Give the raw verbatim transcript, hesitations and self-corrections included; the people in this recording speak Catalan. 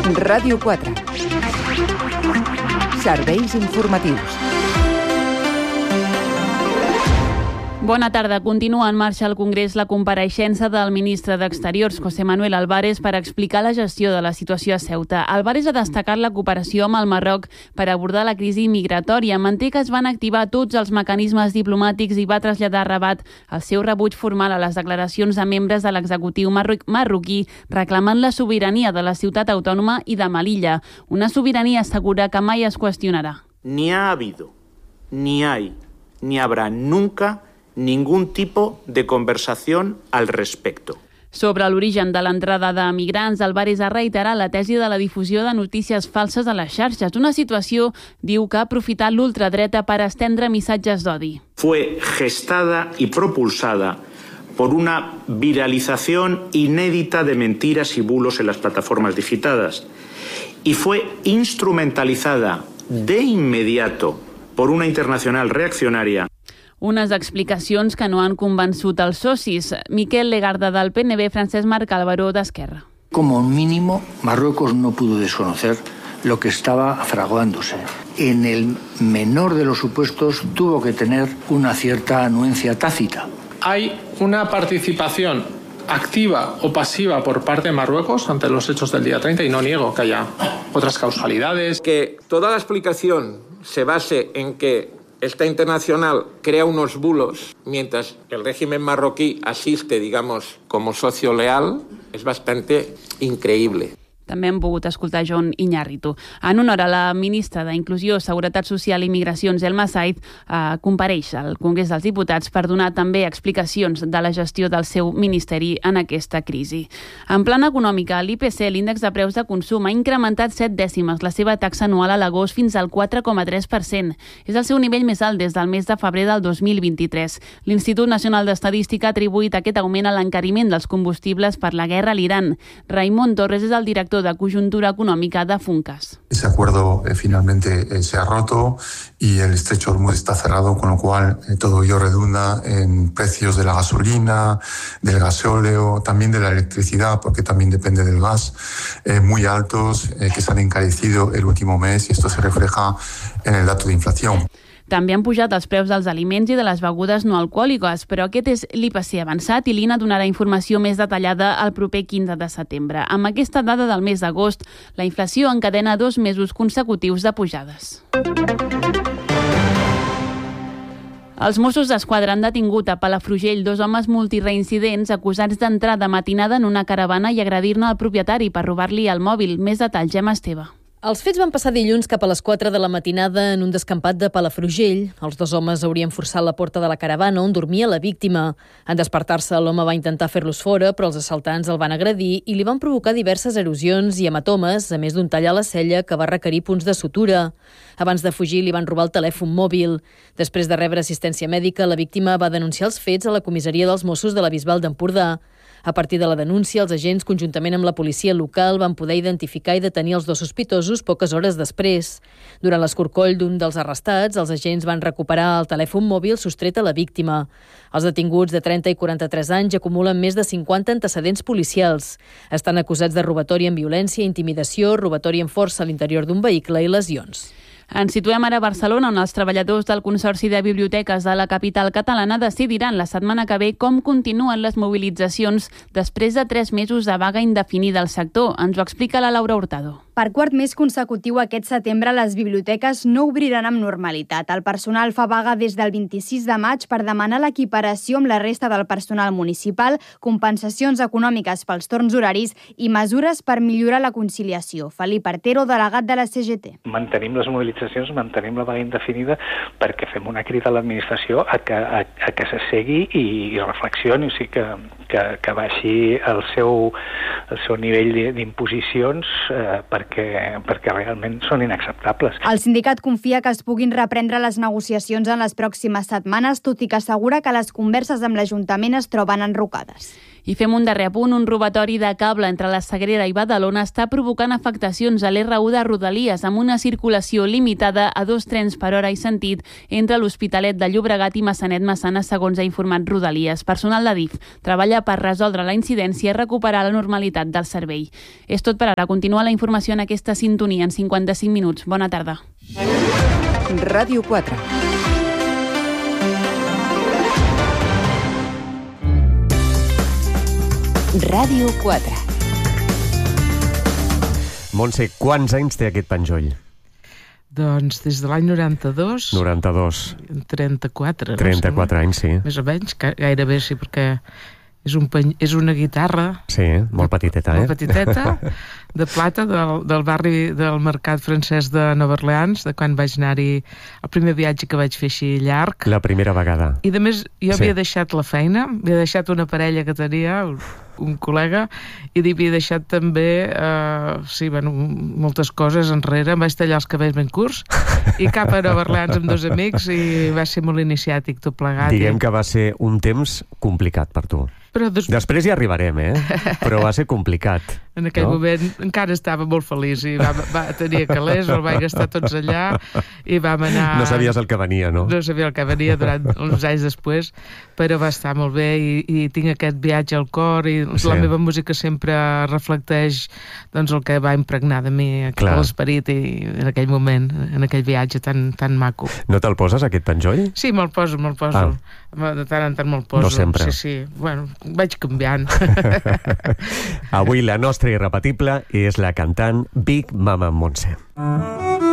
Ràdio quatre. Serveis informatius. Bona tarda. Continua en marxa al Congrés la compareixença del ministre d'Exteriors, José Manuel Álvarez, per explicar la gestió de la situació a Ceuta. Álvarez ha destacat la cooperació amb el Marroc per abordar la crisi migratòria. Manté que es van activar tots els mecanismes diplomàtics i va traslladar a Rabat el seu rebuig formal a les declaracions de membres de l'executiu marroquí reclamant la sobirania de la ciutat autònoma i de Melilla, una sobirania segura que mai es qüestionarà. Ni ha habido, ni hay, ni habrá nunca ningún tipo de conversación al respecto. Sobre l'origen de l'entrada de migrants, Álvarez ha reiterat la tesi de la difusió de notícies falses a les xarxes, una situació, diu, que ha aprofitat l'ultradreta per estendre missatges d'odi. Fue gestada y propulsada por una viralización inédita de mentiras y bulos en las plataformas digitales y fue instrumentalizada de inmediato por una internacional reaccionaria. Unes explicacions que no han convençut els socis. Miquel Legarda del P N V, Francesc Marc Álvaro d'Esquerra. Como mínimo, Marruecos no pudo desconocer lo que estaba fraguándose. En el menor de los supuestos tuvo que tener una cierta anuencia tácita. Hay una participación activa o pasiva por parte de Marruecos ante los hechos del día treinta y no niego que haya otras causalidades. Que toda la explicación se base en que esta internacional crea unos bulos mientras el régimen marroquí asiste, digamos, como socio leal, es bastante increíble. També hem pogut escoltar Jon Iñárritu. En honor a la ministra d'Inclusió, Seguretat Social i Migracions, Elma Said, eh, compareix al Congrés dels Diputats per donar també explicacions de la gestió del seu ministeri en aquesta crisi. En plana econòmica, l'I P C, l'índex de preus de consum, ha incrementat set dècimes la seva taxa anual a l'agost fins al quatre coma tres per cent. És el seu nivell més alt des del mes de febrer del dos mil vint-i-tres. L'Institut Nacional d'Estadística ha atribuït aquest augment a l'encariment dels combustibles per la guerra a l'Iran. Raimon Torres és el director de Conjuntura Econòmica de Funcas. Ese acuerdo eh, finalmente eh, se ha roto y el estrecho de Hormuz está cerrado, con lo cual eh, todo ello redunda en precios de la gasolina, del gasóleo, también de la electricidad, porque también depende del gas, eh, muy altos, eh, que se han encarecido el último mes y esto se refleja en el dato de inflación. També han pujat els preus dels aliments i de les begudes no alcohòliques, però aquest és l'I P C avançat i l'I N A donarà informació més detallada el proper quinze de setembre. Amb aquesta dada del mes d'agost, la inflació encadena dos mesos consecutius de pujades. Els Mossos d'Esquadra han detingut a Palafrugell dos homes multireincidents acusats d'entrar de matinada en una caravana i agredir-ne al propietari per robar-li el mòbil. Més detalls, Gemma Esteve. Els fets van passar dilluns cap a les quatre de la matinada en un descampat de Palafrugell. Els dos homes haurien forçat la porta de la caravana on dormia la víctima. En despertar-se, l'home va intentar fer-los fora, però els assaltants el van agredir i li van provocar diverses erosions i hematomes, a més d'un tall a la cella que va requerir punts de sutura. Abans de fugir, li van robar el telèfon mòbil. Després de rebre assistència mèdica, la víctima va denunciar els fets a la comissaria dels Mossos de la Bisbal d'Empordà. A partir de la denúncia, els agents, conjuntament amb la policia local, van poder identificar i detenir els dos sospitosos poques hores després. Durant l'escorcoll d'un dels arrestats, els agents van recuperar el telèfon mòbil sostret a la víctima. Els detinguts de trenta i quaranta-tres anys acumulen més de cinquanta antecedents policials. Estan acusats de robatori amb violència, intimidació, robatori amb força a l'interior d'un vehicle i lesions. Ens situem ara a Barcelona, on els treballadors del Consorci de Biblioteques de la capital catalana decidiran la setmana que ve com continuen les mobilitzacions després de tres mesos de vaga indefinida al sector. Ens ho explica la Laura Hurtado. Per quart mes consecutiu aquest setembre, les biblioteques no obriran amb normalitat. El personal fa vaga des del vint-i-sis de maig per demanar l'equiparació amb la resta del personal municipal, compensacions econòmiques pels torns horaris i mesures per millorar la conciliació. Felip Artero, delegat de la C G T. Mantenim les mobilitzacions, mantenim la vaga indefinida perquè fem una crida a l'administració a que, a, a que s'assegui i, i reflexioni, o sigui que, que, que baixi el seu, el seu nivell d'imposicions eh, per Perquè, perquè realment són inacceptables. El sindicat confia que es puguin reprendre les negociacions en les pròximes setmanes, tot i que assegura que les converses amb l'Ajuntament es troben enrocades. I fem un darrer apunt. Un robatori de cable entre la Sagrera i Badalona està provocant afectacions a l'R u de Rodalies amb una circulació limitada a dos trens per hora i sentit entre l'Hospitalet de Llobregat i Massanet-Massana, segons ha informat Rodalies. Personal de D I F treballa per resoldre la incidència i recuperar la normalitat del servei. És tot per ara. Continua la informació en aquesta sintonia en cinquanta-cinc minuts. Bona tarda. Ràdio quatre. Ràdio quatre. Montse, quants anys té aquest penjoll? Doncs des de l'any noranta-dos... noranta-dos. trenta-quatre. trenta-quatre anys, sí. Més o menys, gairebé sí, perquè és, un peny... és una guitarra... Sí, molt petiteta, eh? Molt petiteta, de plata, del, del barri del mercat francès de Nova Orleans, de quan vaig anar-hi, el primer viatge que vaig fer així llarg. La primera vegada. I, de més, jo sí. havia deixat la feina, havia deixat una parella que tenia, un col·lega, i havia deixat també eh, sí, bueno, moltes coses enrere. Em vaig tallar els cabells ben curts i cap a Nova Orleans amb dos amics i va ser molt iniciàtic tot plegat. Diguem i... que va ser un temps complicat per tu. Però des... Després hi arribarem, eh? Però va ser complicat. En aquell no? moment encara estava molt feliç i va, va tenir calés, el vaig gastar tots allà i vam anar... No sabies el que venia, no? No sabia el que venia durant uns anys després, però va estar molt bé i, i tinc aquest viatge al cor i sí. La meva música sempre reflecteix doncs, el que va impregnar de mi, l'esperit i en aquell moment, en aquell viatge tan, tan maco. No te'l poses, aquest penjoll? Sí, me'l poso, me'l poso. Ah. De tant en tant me'l poso. No sempre. Sí, sí. Bueno, vaig canviant. Avui la nostra irrepetible és la cantant Big Mama Montse.